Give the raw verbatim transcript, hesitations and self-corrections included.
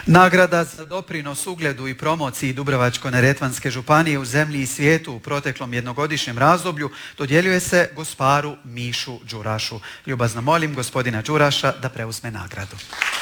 Nagrada za doprinos ugledu i promociji Dubrovačko-neretvanske županije u zemlji i svijetu u proteklom jednogodišnjem razdoblju dodjeljuje se gosparu Mišu Đurašu. Ljubazno molim gospodina Đuraša da preuzme nagradu.